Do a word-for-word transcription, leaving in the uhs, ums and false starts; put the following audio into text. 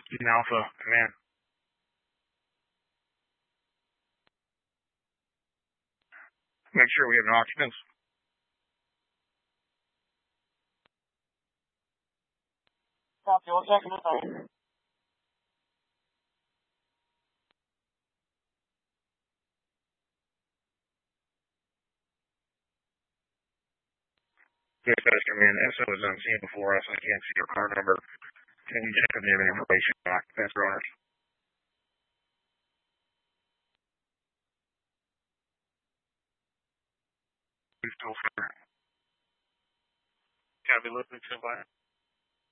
Team Alpha, command. Make sure we have no occupants. Copy, one second. Okay, Dispatch command, S O is on scene before us. I can't see your car number. Can you check if you have any information on occupants or owners? Please still fire. Gotta be listening to by